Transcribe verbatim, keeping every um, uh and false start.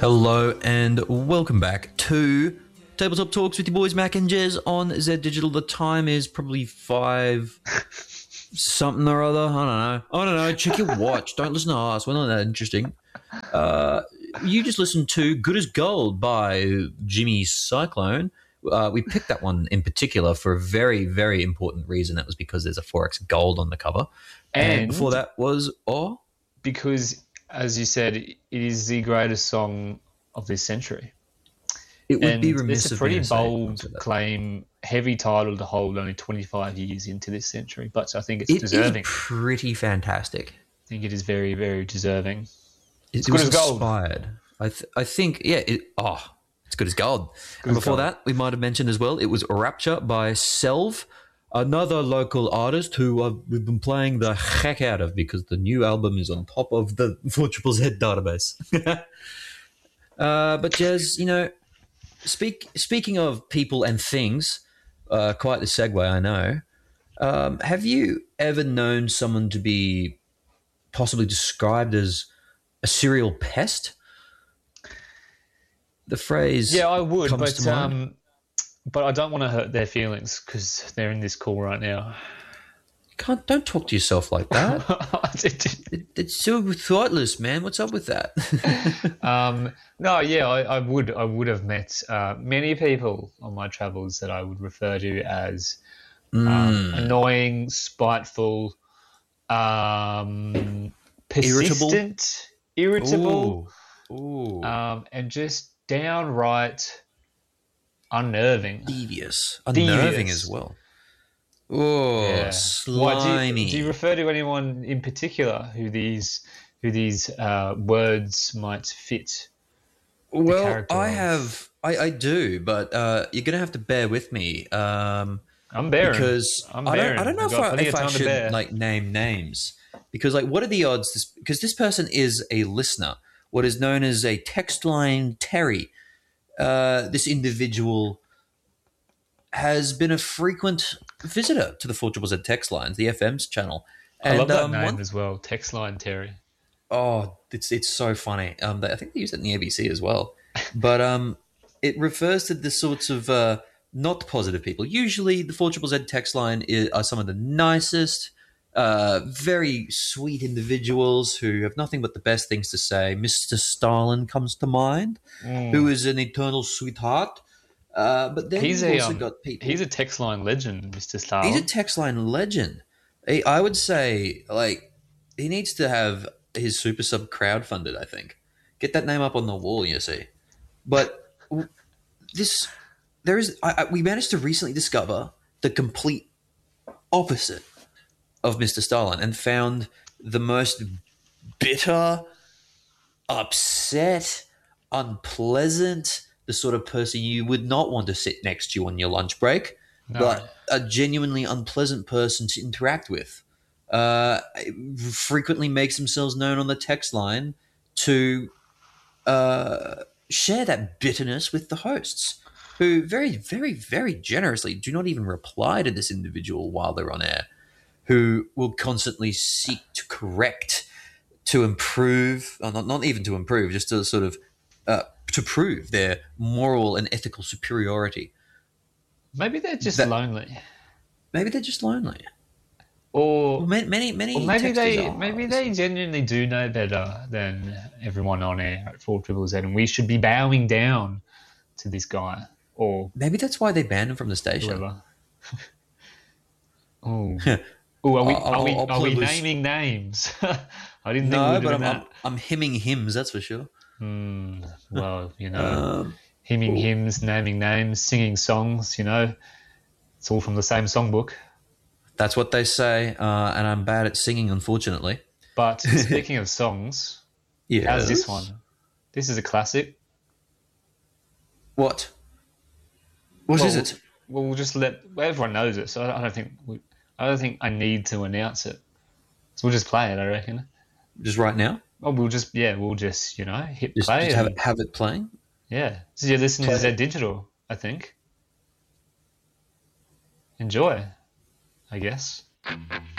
Hello and welcome back to Tabletop Talks with your boys Mac and Jez on Z Digital. The time is probably five something or other. I don't know. I don't know. Check your watch. Don't listen to us. We're not that interesting. Uh, you just listened to Good as Gold by Jimmy Cyclone. Uh, we picked that one in particular for a very, very important reason. That was because there's a four X gold on the cover. And, and before that was Oh? Because, as you said, it is the greatest song of this century. It would and be remiss it's a of pretty me to say bold claim, heavy title to hold only twenty-five years into this century, but I think it's it deserving. It is pretty fantastic. I think it is very, very deserving. It, it's it good was as gold. Inspired. I, th- I think, yeah, it, oh, it's good as gold. Good and as before gold. that, we might have mentioned as well, it was Rapture by Selv, another local artist who uh, we've been playing the heck out of because the new album is on top of the four Z Z database. uh, but Jez, you know, speak, speaking of people and things, uh, quite the segue, I know. Um, have you ever known someone to be possibly described as a serial pest? The phrase, yeah, I would, comes but to mind. um, but I don't want to hurt their feelings because they're in this call right now. Can't don't talk to yourself like that. it, it, it's so thoughtless, man. What's up with that? um, no, yeah, I, I would, I would have met uh, many people on my travels that I would refer to as Mm. um, annoying, spiteful, um, persistent, irritable, Ooh. Ooh. Um, and just downright unnerving, devious, unnerving Devious. as well. Oh, Yeah. slimy. Why, do, you, do you refer to anyone in particular who these who these uh, words might fit? the Well, character I of? have, I, I do, but uh, you're gonna have to bear with me. Um, I'm bearing because I'm I don't, bearing. I don't know I've if got I, plenty if of I time to should bear. like name names because like what are the odds? This because this person is a listener, what is known as a text line Terry. Uh, this individual has been a frequent visitor to the four Z Z text lines, the F M's channel. I love And, that um, name one- as well, text line Terry. Oh, it's it's so funny. Um, they, I think they use it in the A B C as well. But um, it refers to the sorts of uh, not positive people. Usually, the four Z Z text line is, are some of the nicest, uh, very sweet individuals who have nothing but the best things to say. Mister Stalin comes to mind, Mm. who is an eternal sweetheart. Uh, but then He's you've a also um, got people. he's a text line legend, Mister Stalin. He's a text line legend. He, I would say, like, he needs to have his super sub crowdfunded, I think. Get that name up on the wall, you see. But w- this, there is, I, I, we managed to recently discover the complete opposite of Mister Stalin and found the most bitter, upset, unpleasant, the sort of person you would not want to sit next to you on your lunch break, No. but a genuinely unpleasant person to interact with. Uh, frequently makes themselves known on the text line to uh, share that bitterness with the hosts, who very, very, very generously do not even reply to this individual while they're on air, who will constantly seek to correct, to improve, uh, not, not even to improve, just to sort of uh, to prove their moral and ethical superiority. Maybe they're just That- lonely, Maybe they're just lonely. or Well, many, many, many or maybe texters they are, maybe obviously. they genuinely do know better than everyone on air at Four Triple Z, and we should be bowing down to this guy or Maybe that's why they banned him from the station. whoever. Oh, oh, are we I'll- are we I'll are we play loose. naming names? I didn't think we No, were but doing I'm, I'm that. I'm hymning hymns, that's for sure. Hmm, well, you know, Um, hymning ooh. hymns, naming names, singing songs. You know, it's all from the same songbook. that's what they say, uh, and I'm bad at singing, unfortunately. But speaking of songs, Yeah. how's this one? This is a classic. What? What well, is it? Well, we'll just let well, everyone knows it, so I I don't think we, I don't think I need to announce it. So we'll just play it, I reckon. Just right now? Oh, we'll just yeah, we'll just you know hit Just, play. just have and- it have it playing? Yeah, so you're listening Play to it. Z Digital, I think. Enjoy, I guess.